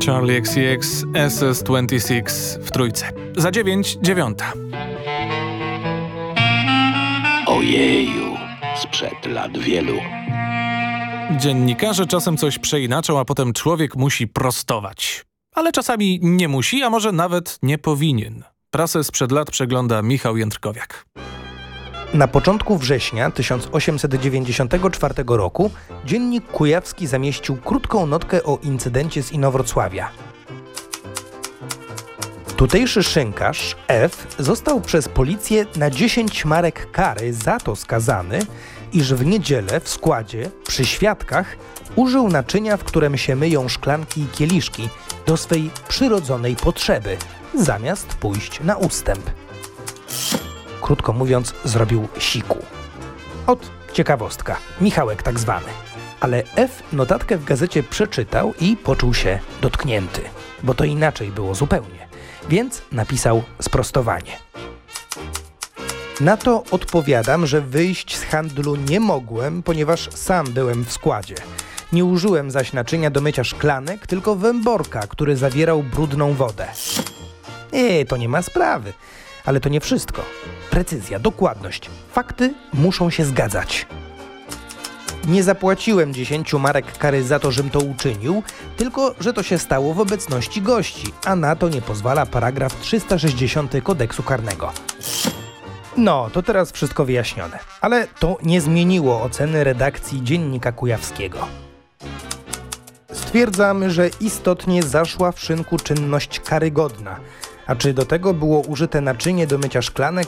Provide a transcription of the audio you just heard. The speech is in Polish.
Charlie XCX, SS26 w trójce. Za 9, 9. Ojeju, sprzed lat wielu. Dziennikarze czasem coś przeinaczą, a potem człowiek musi prostować. Ale czasami nie musi, a może nawet nie powinien. Prasę sprzed lat przegląda Michał Jędrkowiak. Na początku września 1894 roku Dziennik Kujawski zamieścił krótką notkę o incydencie z Inowrocławia. Tutejszy szynkarz F. został przez policję na 10 marek kary za to skazany, iż w niedzielę w składzie, przy świadkach, użył naczynia, w którym się myją szklanki i kieliszki, do swej przyrodzonej potrzeby, zamiast pójść na ustęp. Krótko mówiąc, zrobił siku. Ot, ciekawostka, Michałek tak zwany. Ale F. notatkę w gazecie przeczytał i poczuł się dotknięty, bo to inaczej było zupełnie, więc napisał sprostowanie. Na to odpowiadam, że wyjść z handlu nie mogłem, ponieważ sam byłem w składzie. Nie użyłem zaś naczynia do mycia szklanek, tylko węborka, który zawierał brudną wodę. To nie ma sprawy. Ale to nie wszystko. Precyzja, dokładność. Fakty muszą się zgadzać. Nie zapłaciłem 10 marek kary za to, żem to uczynił, tylko że to się stało w obecności gości, a na to nie pozwala paragraf 360 kodeksu karnego. No, to teraz wszystko wyjaśnione. Ale to nie zmieniło oceny redakcji Dziennika Kujawskiego. Stwierdzamy, że istotnie zaszła w szynku czynność karygodna. A czy do tego było użyte naczynie do mycia szklanek,